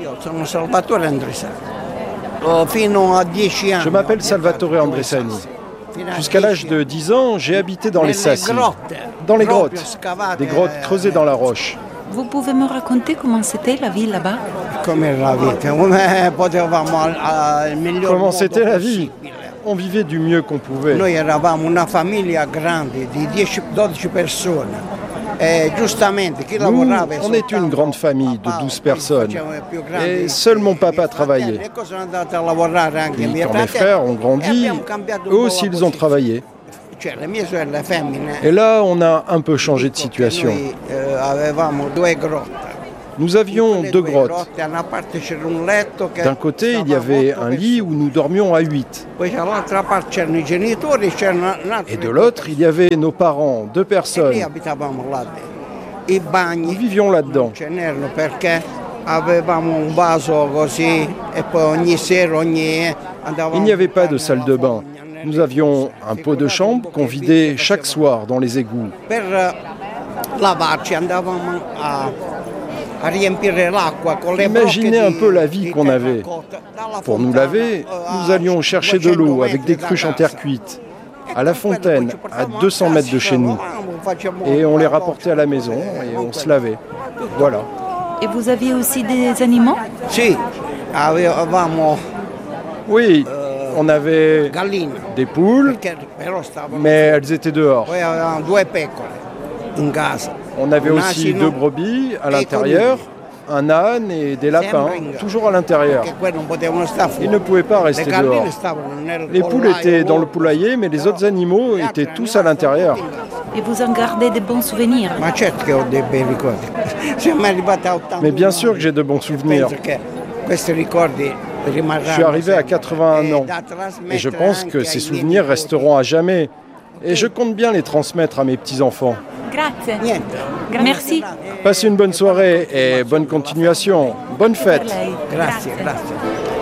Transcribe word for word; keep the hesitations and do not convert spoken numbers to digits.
Je m'appelle Salvatore Andresani. Jusqu'à l'âge de dix ans, j'ai habité dans les sassi, dans les grottes, des grottes creusées dans la roche. Vous pouvez me raconter comment c'était la vie là-bas? Comment c'était la vie? On vivait du mieux qu'on pouvait. Noi eravamo una famiglia grande di dieci dodici persone. Nous, on est une grande famille de douze personnes. Et seul mon papa travaillait. Puis quand mes frères ont grandi, eux aussi ils ont travaillé. Et là, on a un peu changé de situation. Nous avions deux grottes. D'un côté, il y avait un lit où nous dormions à huit. Et de l'autre, il y avait nos parents, deux personnes. Nous vivions là-dedans. Il n'y avait pas de salle de bain. Nous avions un pot de chambre qu'on vidait chaque soir dans les égouts. Imaginez un peu la vie qu'on avait. Pour nous laver, nous allions chercher de l'eau avec des cruches en terre cuite, à la fontaine, à deux cents mètres de chez nous. Et on les rapportait à la maison et on se lavait. Voilà. Et vous aviez aussi des animaux? Oui, on avait des poules, mais elles étaient dehors. On avait aussi deux brebis à l'intérieur, un âne et des lapins, toujours à l'intérieur. Ils ne pouvaient pas rester dehors. Les poules étaient dans le poulailler, mais les autres animaux étaient tous à l'intérieur. Et vous en gardez des bons souvenirs? Mais bien sûr que j'ai de bons souvenirs. Je suis arrivé à quatre-vingt-un ans et je pense que ces souvenirs resteront à jamais. Et je compte bien les transmettre à mes petits-enfants. Grazie. Merci. Passez une bonne soirée et bonne continuation. Bonne fête. Grazie, grazie.